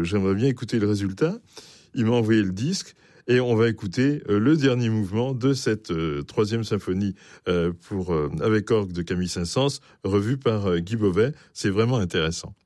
j'aimerais bien écouter le résultat. Il m'a envoyé le disque. Et on va écouter le dernier mouvement de cette troisième symphonie avec orgue de Camille Saint-Saëns, revue par Guy Beauvais. C'est vraiment intéressant.